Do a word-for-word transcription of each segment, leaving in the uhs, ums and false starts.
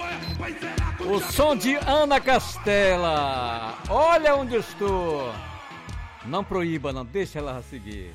O som de Ana Castela. Olha onde eu estou. Não proíba, não. Deixa ela seguir.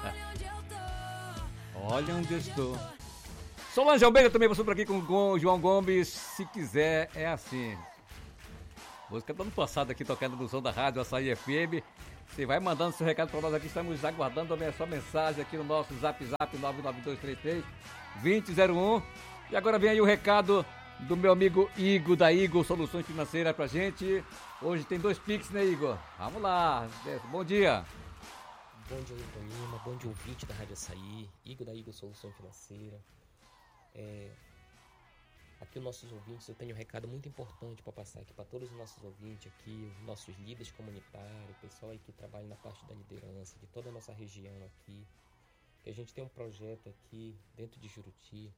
Olha onde eu estou. Solange Almeida também passou por aqui com o João Gomes. Se quiser, é assim. Música do ano passado aqui tocando no som da rádio Açaí F M. Você vai mandando seu recado para nós aqui. Estamos aguardando a sua mensagem aqui no nosso zap zap nove nove dois três três dois zero zero um. E agora vem aí o recado do meu amigo Igor, da Igor Soluções Financeiras pra gente. Hoje tem dois Pix, né, Igor? Vamos lá. Bom dia. Bom dia, Ailton Lima. Bom dia, ouvinte da Rádio Açaí. Igor da Igor Soluções Financeiras. É... Aqui os nossos ouvintes, eu tenho um recado muito importante para passar aqui para todos os nossos ouvintes aqui, os nossos líderes comunitários, o pessoal aí que trabalha na parte da liderança de toda a nossa região aqui. Que a gente tem um projeto aqui dentro de Juruti,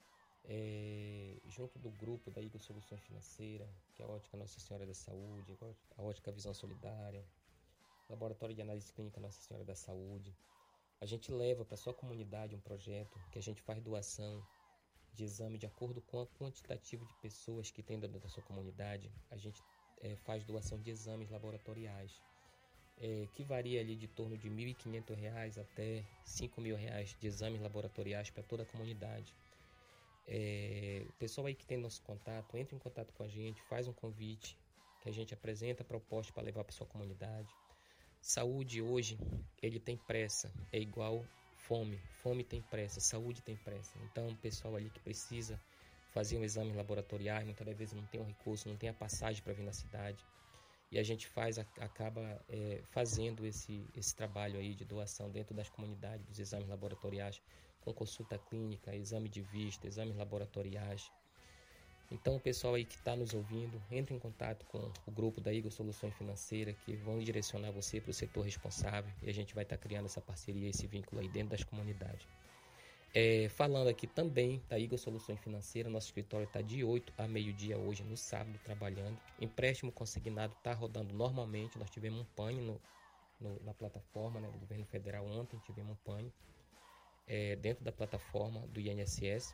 É, junto do grupo da Igor Soluções Financeiras, que é a Ótica Nossa Senhora da Saúde, a Ótica Visão Solidária, Laboratório de Análise Clínica Nossa Senhora da Saúde. A gente leva para a sua comunidade um projeto que a gente faz doação de exame de acordo com o quantitativo de pessoas que tem dentro da sua comunidade. A gente é, faz doação de exames laboratoriais, é, que varia ali de torno de mil e quinhentos reais até cinco mil reais de exames laboratoriais para toda a comunidade. É, o pessoal aí que tem nosso contato, entre em contato com a gente, faz um convite que a gente apresenta a proposta para levar para sua comunidade. Saúde hoje, ele tem pressa, é igual fome, fome tem pressa, saúde tem pressa. Então o pessoal ali que precisa fazer um exame laboratorial, muitas das vezes não tem o recurso, não tem a passagem para vir na cidade, e a gente faz, acaba é, fazendo esse, esse trabalho aí de doação dentro das comunidades, dos exames laboratoriais, com consulta clínica, exame de vista, exames laboratoriais. Então o pessoal aí que está nos ouvindo, entre em contato com o grupo da Igor Soluções Financeiras, que vão direcionar você para o setor responsável, e a gente vai estar tá criando essa parceria, esse vínculo aí dentro das comunidades. É, falando aqui também da Igor Soluções Financeiras, nosso escritório está de oito a meio-dia hoje, no sábado, trabalhando. Empréstimo consignado está rodando normalmente. Nós tivemos um pane no, no, na plataforma, né, do governo federal ontem, tivemos um pane. É, dentro da plataforma do I N S S,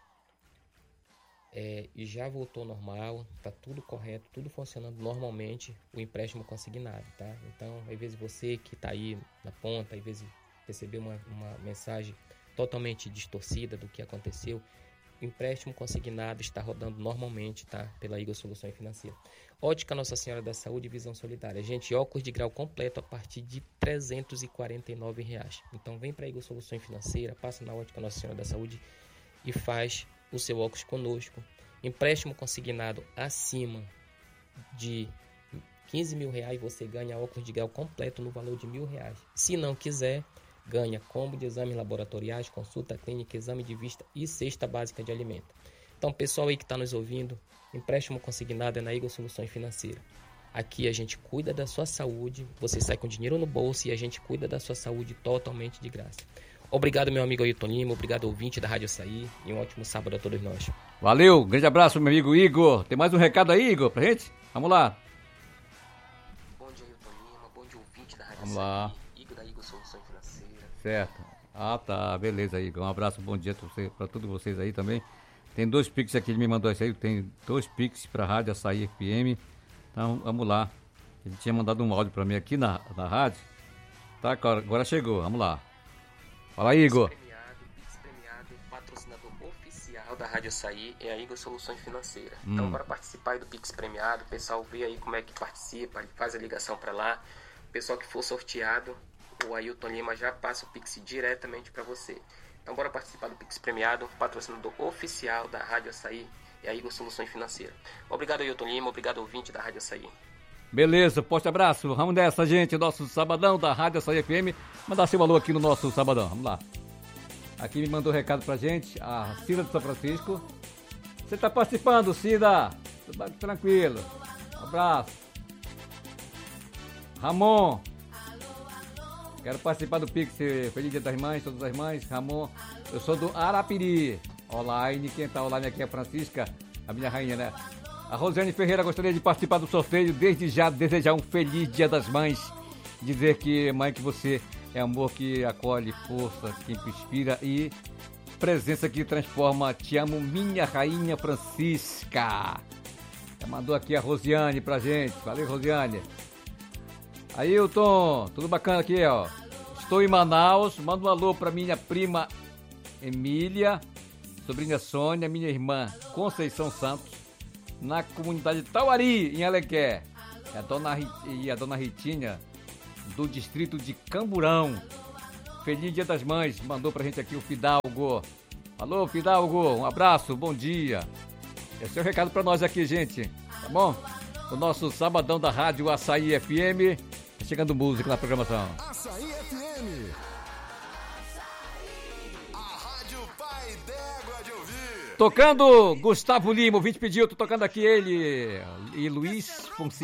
é, e já voltou ao normal, está tudo correto, tudo funcionando normalmente, o empréstimo consignado, tá? Então, às vezes você que está aí na ponta, às vezes recebeu uma, uma mensagem totalmente distorcida do que aconteceu, o empréstimo consignado está rodando normalmente, tá? Pela Igor Soluções Financeiras. Ótica Nossa Senhora da Saúde e Visão Solidária. Gente, óculos de grau completo a partir de trezentos e quarenta e nove reais. Então vem para a Igor Soluções Financeiras, passa na Ótica Nossa Senhora da Saúde e faz o seu óculos conosco. Empréstimo consignado acima de quinze mil reais, você ganha óculos de grau completo no valor de mil reais. Se não quiser, ganha combo de exames laboratoriais, consulta clínica, exame de vista e cesta básica de alimento. Então, pessoal aí que está nos ouvindo, empréstimo consignado é na Igor Soluções Financeiras. Aqui a gente cuida da sua saúde, você sai com dinheiro no bolso e a gente cuida da sua saúde totalmente de graça. Obrigado, meu amigo Ailton Lima, obrigado, ouvinte da Rádio Açaí, e um ótimo sábado a todos nós. Valeu, grande abraço, meu amigo Igor. Tem mais um recado aí, Igor, pra gente? Vamos lá. Bom dia, Ailton Lima, bom dia, ouvinte da Rádio Vamos Açaí, lá. Igor da Igor Soluções Financeiras. Certo. Ah, tá, beleza, Igor. Um abraço, bom dia para todos vocês aí também. Tem dois Pix aqui, ele me mandou isso aí, tem dois Pix para a Rádio Açaí F M. Então, vamos lá. Ele tinha mandado um áudio para mim aqui na, na rádio. Tá, agora chegou, vamos lá. Fala aí, Igor. Pix premiado, Pix premiado, patrocinador oficial da Rádio Açaí é a Igor Soluções Financeiras. Hum. Então, para participar aí do Pix premiado, o pessoal vê aí como é que participa, faz a ligação para lá. O pessoal que for sorteado, o Ailton Lima já passa o Pix diretamente para você. Então, bora participar do Pix premiado, patrocinador oficial da Rádio Açaí é a Igor Soluções Financeiras. Obrigado, Ailton Lima, obrigado, ouvinte da Rádio Açaí. Beleza, forte abraço. Vamos nessa, gente, nosso sabadão da Rádio Açaí F M. Mandar seu alô aqui no nosso sabadão, vamos lá. Aqui me mandou um recado pra gente, a Cida de São Francisco. Você tá participando, Cida? Tudo tranquilo. Um abraço. Ramon. Quero participar do Pix. Feliz Dia das Mães, todas as mães. Ramon, eu sou do Arapiri. Online, quem tá online aqui é a Francisca, a minha rainha, né? A Rosiane Ferreira gostaria de participar do sorteio. Desde já desejar um feliz Dia das Mães. Dizer que, mãe, que você é amor que acolhe, força que inspira e presença que transforma. Te amo, minha rainha Francisca. Já mandou aqui a Rosiane pra gente. Valeu, Rosiane. Ailton, tudo bacana aqui, ó. Estou em Manaus, manda um alô pra minha prima Emília, sobrinha Sônia, minha irmã Conceição Santos, na comunidade Tauari, em Alequer. E a dona, e a dona Ritinha, do distrito de Camburão. Feliz Dia das Mães, mandou pra gente aqui o Fidalgo. Alô, Fidalgo, um abraço, bom dia. Esse é o recado pra nós aqui, gente, tá bom? O nosso sabadão da Rádio Açaí F M. Tá chegando música na programação. Açaí F M. A Rádio Pai d'Égua de ouvir. Tocando Gustavo Lima, o ouvinte pediu, tô tocando aqui ele e Luiz Fonseca.